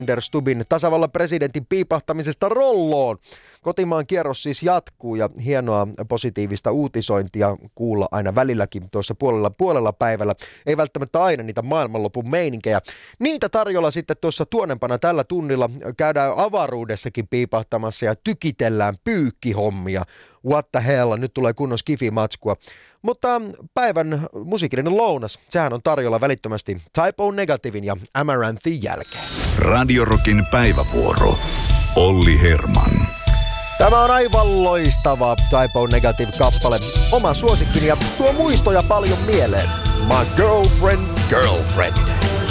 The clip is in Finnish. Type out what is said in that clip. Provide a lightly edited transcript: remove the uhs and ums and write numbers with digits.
Stubbin tasavallan presidentin piipahtamisesta rolloon. Kotimaan kierros siis jatkuu ja hienoa positiivista uutisointia kuulla aina välilläkin tuossa puolella päivällä. Ei välttämättä aina niitä maailmanlopun meininkejä. Niitä tarjolla sitten tuossa tuonempana tällä tunnilla käydään avaruudessakin piipahtamassa ja tykitellään pyykkihommia. What the hell, nyt tulee kunnon skifi-matskua. Mutta päivän musiikillinen lounas, sehän on tarjolla välittömästi Type O Negativen ja Amaranthin jälkeen. Radio Rockin päivävuoro. Olli Herman. Tämä on aivan loistava Type O Negative-kappale. Oma suosikkini ja tuo muistoja paljon mieleen. My girlfriend's girlfriend.